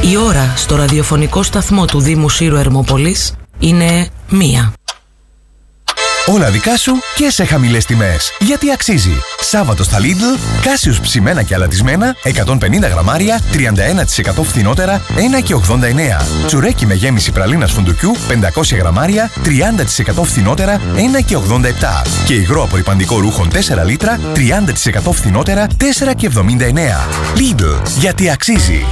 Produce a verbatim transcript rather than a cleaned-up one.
Η ώρα στο ραδιοφωνικό σταθμό του Δήμου Σύρου Ερμόπολης είναι μία. Όλα δικά σου και σε χαμηλές τιμές. Γιατί αξίζει. Σάββατο στα Lidl, Κάσιους ψημένα και αλατισμένα, εκατόν πενήντα γραμμάρια, τριάντα ένα τοις εκατό φθηνότερα, ένα και ογδόντα εννέα. Τσουρέκι με γέμιση πραλίνας φουντουκιού, πεντακόσια γραμμάρια, τριάντα τοις εκατό φθηνότερα, ένα και ογδόντα επτά. Και υγρό απορρυπαντικό ρούχων τέσσερα λίτρα, τριάντα τοις εκατό φθηνότερα, τέσσερα και εβδομήντα εννέα. Lidl, γιατί αξίζει.